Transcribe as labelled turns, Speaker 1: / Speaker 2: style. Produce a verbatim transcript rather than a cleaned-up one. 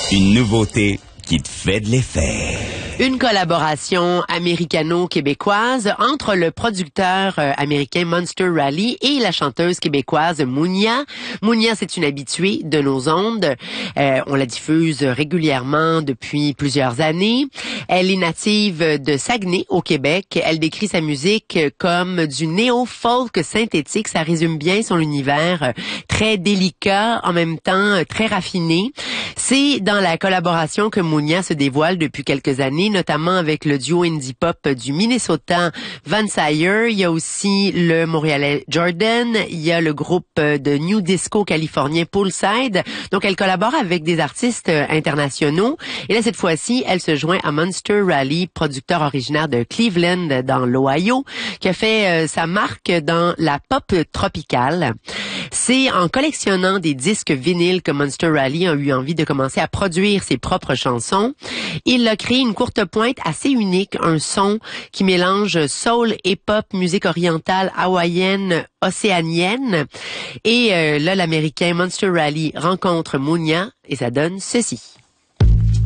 Speaker 1: Une nouveauté qui te fait de l'effet.
Speaker 2: Une collaboration américano-québécoise entre le producteur euh, américain Monster Rally et la chanteuse québécoise Mounia. Mounia, c'est une habituée de nos ondes. Euh, on la diffuse régulièrement depuis plusieurs années. Elle est native de Saguenay, au Québec. Elle décrit sa musique comme du néo-folk synthétique. Ça résume bien son univers, très délicat, en même temps très raffiné. C'est dans la collaboration que Mounia se dévoile depuis quelques années, notamment avec le duo indie pop du Minnesota Van Sire. Il y a aussi le Montréalais Jordan. Il y a le groupe de new disco californien Poolside. Donc, elle collabore avec des artistes internationaux. Et là, cette fois-ci, elle se joint à Monster Rally, producteur originaire de Cleveland, dans l'Ohio, qui a fait euh, sa marque dans la pop tropicale. C'est en collectionnant des disques vinyles que Monster Rally a eu envie de commencer à produire ses propres chansons. Il a créé une courte pointe assez unique, un son qui mélange soul et pop, musique orientale, hawaïenne, océanienne. Et euh, là, l'Américain Monster Rally rencontre Mounia et ça donne ceci.